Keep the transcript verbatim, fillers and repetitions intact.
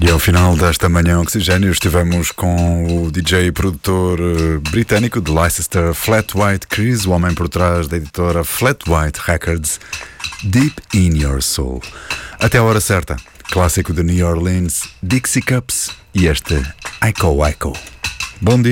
E ao final desta manhã Oxigênio estivemos com o D J e produtor britânico de Leicester, Flat White Chris, o homem por trás da editora Flat White Records, Deep in Your Soul. Até a hora certa, clássico de New Orleans, Dixie Cups e este Ico Ico. Bom dia.